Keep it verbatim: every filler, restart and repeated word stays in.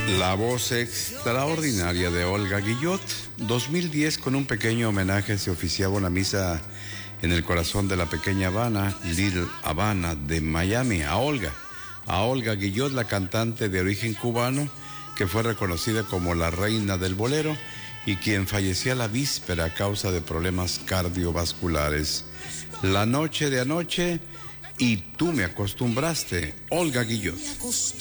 La voz extraordinaria de Olga Guillot. dos mil diez, con un pequeño homenaje, se oficiaba una misa en el corazón de la pequeña Habana, Little Habana de Miami, a Olga. A Olga Guillot, la cantante de origen cubano, que fue reconocida como la reina del bolero y quien fallecía la víspera a causa de problemas cardiovasculares. La noche de anoche y tú me acostumbraste, Olga Guillot.